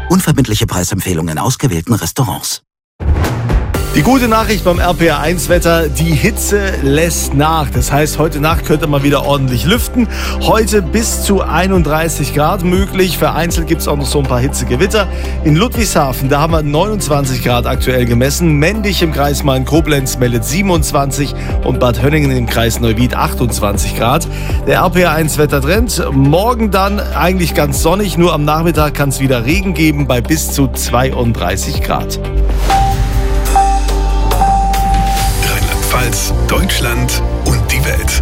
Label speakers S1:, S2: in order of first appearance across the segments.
S1: Unverbindliche Preisempfehlungen in ausgewählten Restaurants.
S2: Die gute Nachricht beim RPR1-Wetter, die Hitze lässt nach. Das heißt, heute Nacht könnte man wieder ordentlich lüften. Heute bis zu 31 Grad möglich. Vereinzelt gibt es auch noch so ein paar Hitzegewitter. In Ludwigshafen, da haben wir 29 Grad aktuell gemessen. Mendig im Kreis Main-Koblenz meldet 27 und Bad Hönningen im Kreis Neuwied 28 Grad. Der RPR1-Wettertrend. Morgen dann eigentlich ganz sonnig. Nur am Nachmittag kann es wieder Regen geben bei bis zu 32 Grad.
S3: Deutschland und die Welt.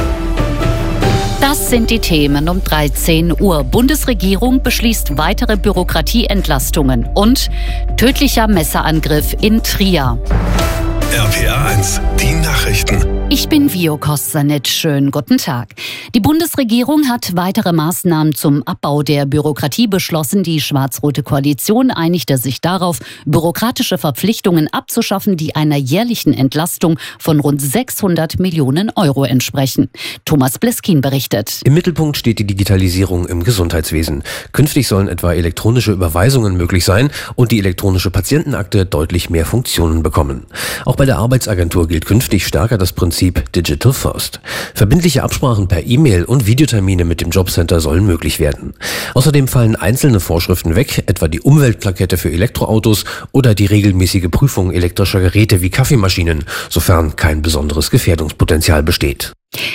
S4: Das sind die Themen um 13 Uhr. Bundesregierung beschließt weitere Bürokratieentlastungen und tödlicher Messerangriff in Trier.
S3: RPR1, die Nachrichten.
S4: Ich bin Vio Kosanic. Schönen guten Tag. Die Bundesregierung hat weitere Maßnahmen zum Abbau der Bürokratie beschlossen. Die schwarz-rote Koalition einigte sich darauf, bürokratische Verpflichtungen abzuschaffen, die einer jährlichen Entlastung von rund 600 Millionen Euro entsprechen. Thomas Bleskin berichtet.
S5: Im Mittelpunkt steht die Digitalisierung im Gesundheitswesen. Künftig sollen etwa elektronische Überweisungen möglich sein und die elektronische Patientenakte deutlich mehr Funktionen bekommen. Auch bei der Arbeitsagentur gilt künftig stärker das Prinzip Digital First. Verbindliche Absprachen per E-Mail und Videotermine mit dem Jobcenter sollen möglich werden. Außerdem fallen einzelne Vorschriften weg, etwa die Umweltplakette für Elektroautos oder die regelmäßige Prüfung elektrischer Geräte wie Kaffeemaschinen, sofern kein besonderes Gefährdungspotenzial besteht.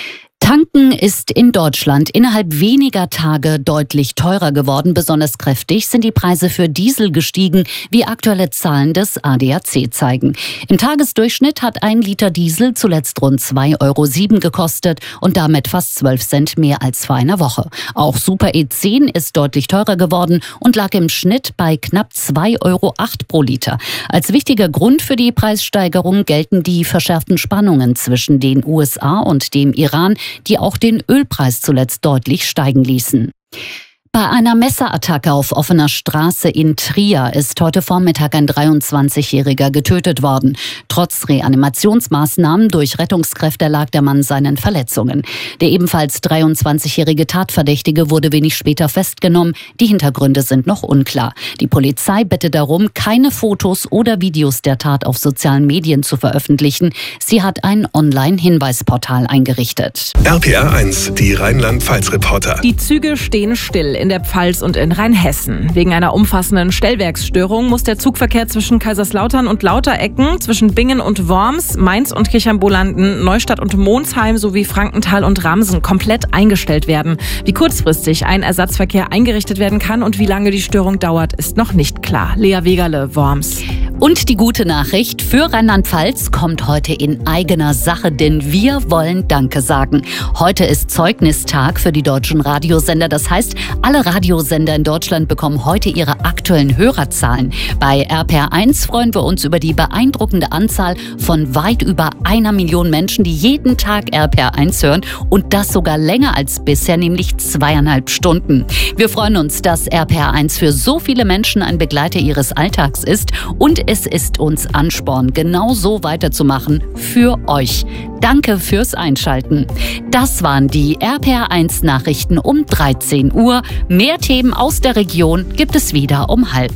S4: Tanken ist in Deutschland innerhalb weniger Tage deutlich teurer geworden. Besonders kräftig sind die Preise für Diesel gestiegen, wie aktuelle Zahlen des ADAC zeigen. Im Tagesdurchschnitt hat ein Liter Diesel zuletzt rund 2,07 € gekostet und damit fast 12 Cent mehr als vor einer Woche. Auch Super E10 ist deutlich teurer geworden und lag im Schnitt bei knapp 2,08 € pro Liter. Als wichtiger Grund für die Preissteigerung gelten die verschärften Spannungen zwischen den USA und dem Iran, die auch den Ölpreis zuletzt deutlich steigen ließen. Bei einer Messerattacke auf offener Straße in Trier ist heute Vormittag ein 23-Jähriger getötet worden. Trotz Reanimationsmaßnahmen durch Rettungskräfte erlag der Mann seinen Verletzungen. Der ebenfalls 23-jährige Tatverdächtige wurde wenig später festgenommen. Die Hintergründe sind noch unklar. Die Polizei bittet darum, keine Fotos oder Videos der Tat auf sozialen Medien zu veröffentlichen. Sie hat ein Online-Hinweisportal eingerichtet.
S3: RPR1, die Rheinland-Pfalz-Reporter.
S6: Die Züge stehen still in der Pfalz und in Rheinhessen. Wegen einer umfassenden Stellwerksstörung muss der Zugverkehr zwischen Kaiserslautern und Lauterecken, zwischen Bingen und Worms, Mainz und Kirchheimbolanden, Neustadt und Monsheim sowie Frankenthal und Ramsen komplett eingestellt werden. Wie kurzfristig ein Ersatzverkehr eingerichtet werden kann und wie lange die Störung dauert, ist noch nicht klar. Lea Wegerle, Worms.
S4: Und die gute Nachricht, für Rheinland-Pfalz kommt heute in eigener Sache, denn wir wollen Danke sagen. Heute ist Zeugnistag für die deutschen Radiosender. Das heißt, alle Radiosender in Deutschland bekommen heute ihre aktuellen Hörerzahlen. Bei RPR1 freuen wir uns über die beeindruckende Anzahl von weit über 1 Million Menschen, die jeden Tag RPR1 hören und das sogar länger als bisher, nämlich 2,5 Stunden. Wir freuen uns, dass RPR1 für so viele Menschen ein Begleiter ihres Alltags ist und es ist uns Ansporn, genau so weiterzumachen für euch. Danke fürs Einschalten. Das waren die RPR1 Nachrichten um 13 Uhr. Mehr Themen aus der Region gibt es wieder um 12:30.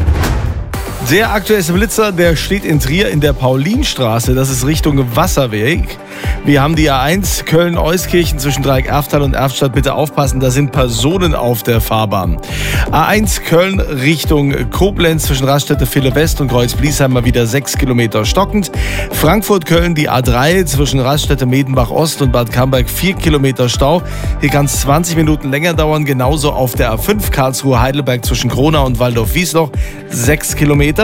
S2: Der aktuelle Blitzer, der steht in Trier in der Paulinstraße. Das ist Richtung Wasserweg. Wir haben die A1 Köln-Euskirchen zwischen Dreieck-Erftal und Erftstadt. Bitte aufpassen, da sind Personen auf der Fahrbahn. A1 Köln Richtung Koblenz zwischen Raststätte West und Kreuz-Bliesheim mal wieder 6 Kilometer stockend. Frankfurt-Köln die A3 zwischen Raststätte Medenbach Ost und Bad Camberg 4 Kilometer Stau. Hier kann es 20 Minuten länger dauern. Genauso auf der A5 Karlsruhe-Heidelberg zwischen Kronau und Waldorf-Wiesloch 6 Kilometer.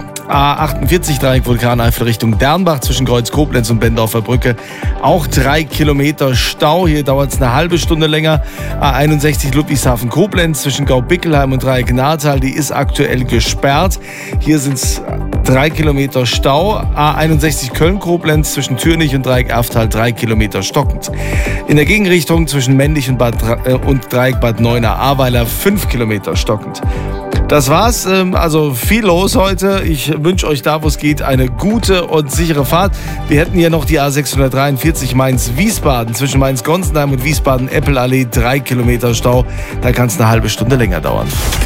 S2: A48 Dreieck Vulkaneifel Richtung Dernbach zwischen Kreuz Koblenz und Bendorfer Brücke. Auch 3 Kilometer Stau. Hier dauert es eine halbe Stunde länger. A61 Ludwigshafen Koblenz zwischen Gaubickelheim und Dreieck Nahrtal. Die ist aktuell gesperrt. Hier sind es 3 Kilometer Stau. A61 Köln-Koblenz zwischen Türnich und Dreieck Erftal 3 Kilometer stockend. In der Gegenrichtung zwischen Mendig und Dreieck Bad Neuenahr-Ahrweiler 5 Kilometer stockend. Das war's. Also viel los heute. Ich wünsche euch da, wo es geht, eine gute und sichere Fahrt. Wir hätten hier noch die A643 Mainz-Wiesbaden zwischen Mainz-Gonsenheim und Wiesbaden-Eppelallee 3 Kilometer Stau. Da kann es eine halbe Stunde länger dauern.